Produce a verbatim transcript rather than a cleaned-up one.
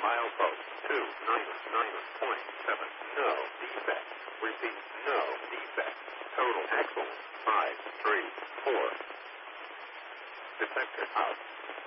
Milepost two nine nine point seven. No defect. Repeat, no defect. Total axle five three four. Detector out.